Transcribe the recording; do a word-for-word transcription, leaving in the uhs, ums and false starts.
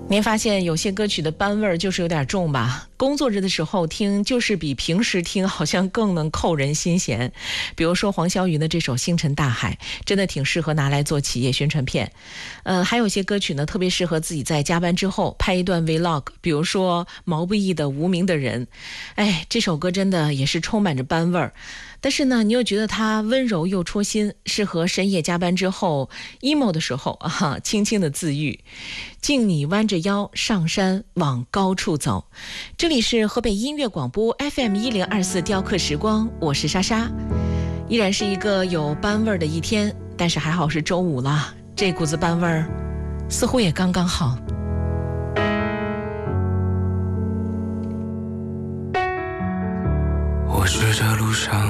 您发现有些歌曲的班味儿就是有点重吧？工作日的时候听，就是比平时听好像更能扣人心弦。比如说黄霄云的这首《星辰大海》，真的挺适合拿来做企业宣传片。呃，还有些歌曲呢，特别适合自己在加班之后拍一段 vlog， 比如说毛不易的《无名的人》。哎，这首歌真的也是充满着班味儿。但是呢，你又觉得它温柔又戳心，适合深夜加班之后 emo 的时候啊，轻轻的自愈。敬你弯着腰上山往高处走。这里是河北音乐广播 F M 一零二四雕刻时光，我是莎莎。依然是一个有班味儿的一天，但是还好是周五了，这股子班味儿似乎也刚刚好。 我是这路上